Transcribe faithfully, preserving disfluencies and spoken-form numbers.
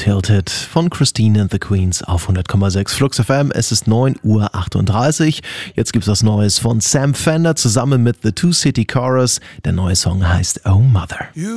Tilted von Christine and the Queens auf hundert Komma sechs Flux F M. Es ist neun Uhr achtunddreißig. Jetzt gibt's was Neues von Sam Fender zusammen mit The Two City Chorus. Der neue Song heißt Oh Mother.